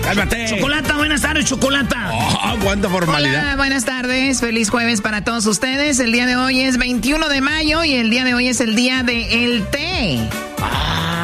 ¡Cálmate! Chocolata, buenas tardes, Chocolata. Oh, cuánta formalidad. Hola, buenas tardes. Feliz jueves para todos ustedes. El día de hoy es 21 de mayo y el día de hoy es el día del té.